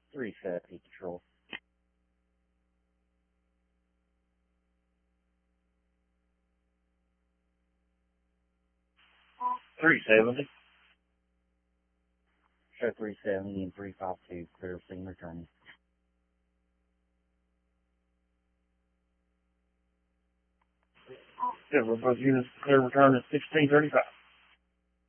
370 control. 370. Show 370 and 352, clear scene returning. Yeah, both units clear return at 1635.